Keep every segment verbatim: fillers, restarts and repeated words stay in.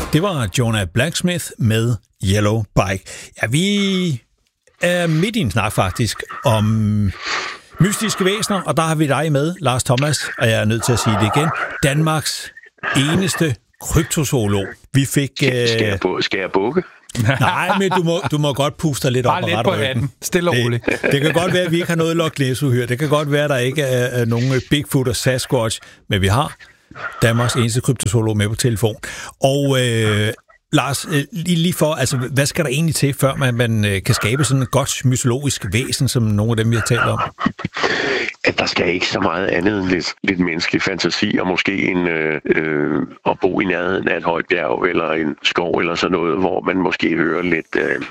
Det var Jonah Blacksmith med Yellow Bike. Ja, vi er midt i en snak faktisk om mystiske væsener, og der har vi dig med, Lars Thomas, og jeg er nødt til at sige det igen. Danmarks eneste kryptozoolog. Vi fik... Skal, skal, jeg, bu- skal jeg bukke? Nej, men du må, du må godt puste dig lidt op og lidt rette på hatten. Stille og roligt. Det, det kan godt være, at vi ikke har noget Loch Ness-uhyre. Det kan godt være, at der ikke er, er nogen Bigfoot og Sasquatch, men vi har Danmarks eneste kryptozoolog med på telefon. Og øh, Lars, lige, lige for, altså, hvad skal der egentlig til, før man, man øh, kan skabe sådan et godt mytologisk væsen, som nogle af dem, vi har talt om? At der skal ikke så meget andet end lidt, lidt menneskelig fantasi, og måske en, øh, øh, at bo i nærheden af et højt bjerg, eller en skov, eller sådan noget, hvor man måske hører lidt øh,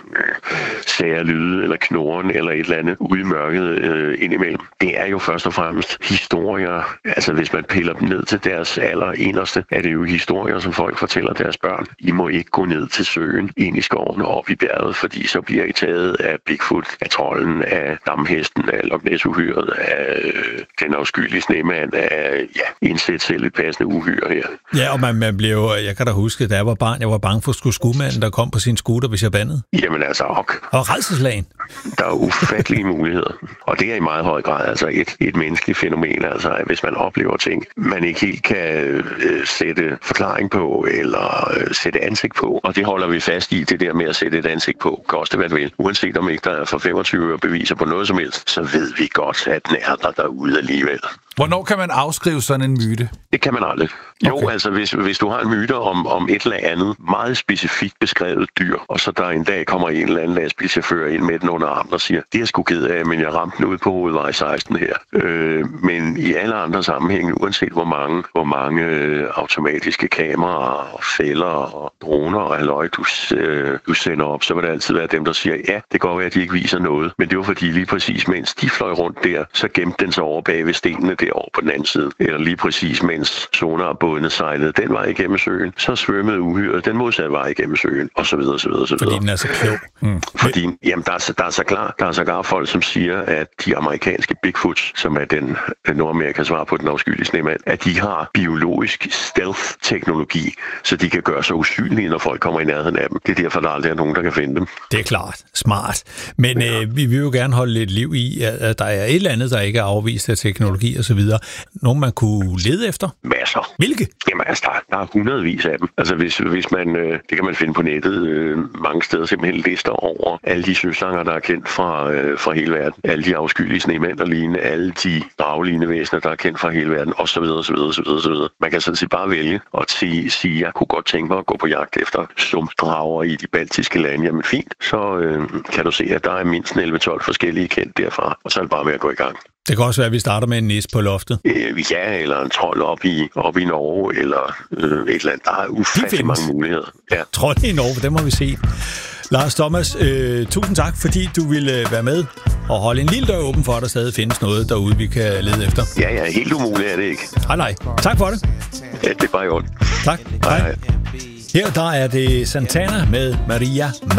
sære lyde, eller knoren, eller et eller andet ude i mørket øh, indimellem. Det er jo først og fremmest historier. Altså, hvis man piller dem ned til deres allerinderste, er det jo historier, som folk fortæller deres børn. I må ikke gå ned til søen, ind i skoven og op i bjerget, fordi så bliver I taget af Bigfoot, af trolden, af damhesten, af Loch Ness-uhyret, af den afskyelige snemand, af ja, indsæt selv et passende uhyre her. Ja, og man, man blev, jeg kan da huske, da jeg var barn, jeg var bange for skudmanden, der kom på sin scooter, hvis jeg bandede. Jamen altså, ok. Og rædselslagen. Der er ufattelige muligheder. Og det er i meget høj grad altså et, et menneskeligt fænomen, altså at hvis man oplever ting, man ikke helt kan øh, sætte forklaring på, eller øh, sætte ansigt på. Og det holder vi fast i, det der med at sætte et ansigt på. Koste hvad det vil. Uanset om ikke der er for femogtyve beviser på noget som helst, så ved vi godt, at den er der derude alligevel. Hvornår kan man afskrive sådan en myte? Det kan man aldrig. Jo, okay. altså hvis, hvis du har en myte om, om et eller andet meget specifikt beskrevet dyr, og så der en dag kommer en eller anden lastbilchauffør ind med den under armen og siger, det er jeg sgu ked af, men jeg ramte den ud på hovedvej seksten her. Øh, men i alle andre sammenhænge, uanset hvor mange, hvor mange øh, automatiske kameraer og fælder og droner og halløj, du, øh, du sender op, så vil det altid være dem, der siger, ja, det kan godt være, at de ikke viser noget. Men det var fordi lige præcis, mens de fløj rundt der, så gemte den sig over bag ved stenene derovre på den anden side. Eller lige præcis, mens sonarbådene sejlede den vej igennem søen, så svømmede uhyret den modsatte vej igennem søen, og så videre, så videre, så videre. Fordi den er så klog. Mm. Fordi, jamen, der er, så, der er så klar, der er så klar folk, som siger, at de amerikanske Bigfoots, som er den, den Nordamerikas svar på den afskyelige snemand, at de har biologisk stealth-teknologi, så de kan gøre sig usynlige, når folk kommer i nærheden af dem. Det er derfor, der aldrig er nogen, der kan finde dem. Det er klart. Smart. Men ja. øh, vi vil jo gerne holde lidt liv i, at der er et eller andet, der ikke er afvist af teknologi og så videre. Nogen, man kunne lede efter? Masser. Hvilke? Jamen altså, der, der er hundredvis af dem. Altså, hvis, hvis man, øh, det kan man finde på nettet øh, mange steder, simpelthen lister over alle de søsanger, der er kendt fra, øh, fra hele verden. Alle de afskyelige snemænd og lignende, alle de draglignende væsener, der er kendt fra hele verden, og så videre, så videre, så videre, så videre. Man kan sådan set bare vælge og sige, sige, jeg kunne godt tænke mig at gå på jagt efter sumpdrager i de baltiske lande. Jamen fint, så øh, kan du se, at der er mindst elleve tolv forskellige kendt derfra, og så er det bare med at gå i gang. Det kan også være, at vi starter med en nis på loftet. Øh, ja, eller en trold op i, op i Norge, eller øh, et eller andet. Der er ufattelig mange muligheder. Ja. Trold i Norge, det må vi se. Lars Thomas, øh, tusind tak, fordi du ville være med og holde en lille dør åben for, at der stadig findes noget derude, vi kan lede efter. Ja, ja, helt umuligt er det ikke. Nej, nej. Tak for det. Ja, det er bare i orden. Tak. Hej, hej. Her der er det Santana med Maria